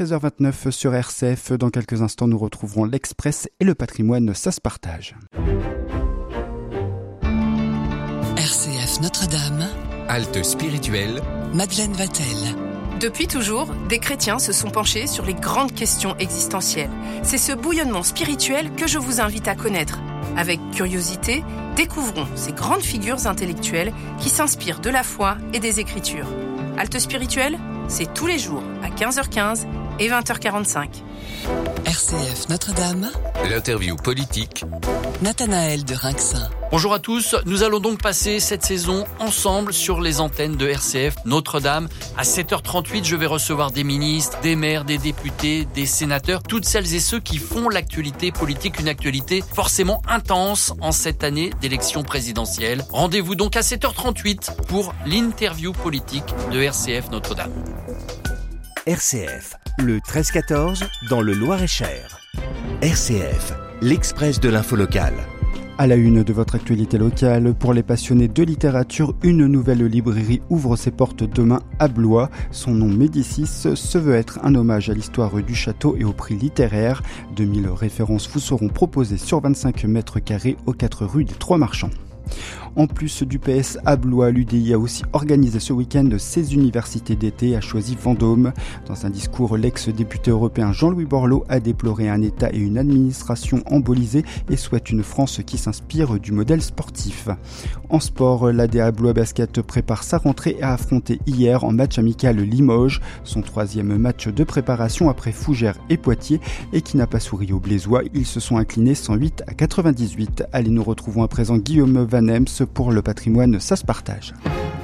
13h29 sur RCF. Dans quelques instants, nous retrouverons l'Express et le patrimoine, ça se partage. RCF Notre-Dame. Halte spirituelle. Madeleine Vatel. Depuis toujours, des chrétiens se sont penchés sur les grandes questions existentielles. C'est ce bouillonnement spirituel que je vous invite à connaître. Avec curiosité, découvrons ces grandes figures intellectuelles qui s'inspirent de la foi et des Écritures. Halte spirituelle, c'est tous les jours à 15h15 et 20h45. RCF Notre-Dame. L'interview politique. Nathanaël de Rinxin. Bonjour à tous, nous allons donc passer cette saison ensemble sur les antennes de RCF Notre-Dame. À 7h38, je vais recevoir des ministres, des maires, des députés, des sénateurs, toutes celles et ceux qui font l'actualité politique, une actualité forcément intense en cette année d'élection présidentielle. Rendez-vous donc à 7h38 pour l'interview politique de RCF Notre-Dame. RCF, le 13-14 dans le Loir-et-Cher. RCF, l'Express de l'info locale. À la une de votre actualité locale, pour les passionnés de littérature, une nouvelle librairie ouvre ses portes demain à Blois. Son nom Médicis se veut être un hommage à l'histoire du château et au prix littéraire. 2000 références vous seront proposées sur 25 mètres carrés aux 4 rues des Trois Marchands. En plus du PS à Blois, l'UDI a aussi organisé ce week-end ses universités d'été, a choisi Vendôme. Dans un discours, l'ex-député européen Jean-Louis Borloo a déploré un État et une administration embolisés et souhaite une France qui s'inspire du modèle sportif. En sport, l'ADA Blois Basket prépare sa rentrée et a affronté hier en match amical Limoges, son 3e match de préparation après Fougères et Poitiers, et qui n'a pas souri aux Blésois. Ils se sont inclinés 108-98. Allez, nous retrouvons à présent Guillaume Van Ems pour le patrimoine, ça se partage.